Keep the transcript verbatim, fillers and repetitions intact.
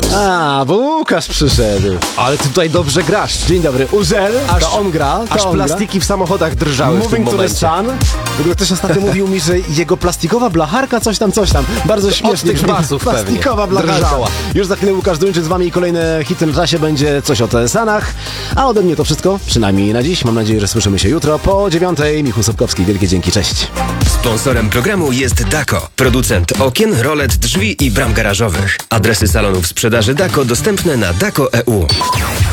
A, bo Łukasz przyszedł. Ale ty tutaj dobrze grasz. Dzień dobry. Uzel, Aż- to on gra. To Aż on plastiki w samochodach drżały gra. w tym Moving to the momencie. sun. W ogóle ktoś ostatnio mówił mi, że jego plastikowa blacharka coś tam, coś tam. Bardzo śmiesznie. tych basów plastikowa pewnie. blacharka. Drżała. Już za chwilę Łukasz Duńczyk z wami i kolejne hity na czasie będzie coś o Sanach. A ode mnie to wszystko, przynajmniej na dziś. Mam nadzieję, że słyszymy się jutro po dziewiątej. Michał Sobkowski, wielkie dzięki, cześć. Sponsorem programu jest Dako, producent okien, rolet, drzwi i bram garażowych. Adresy salonów sprzedaży Dako dostępne na dako kropka e u.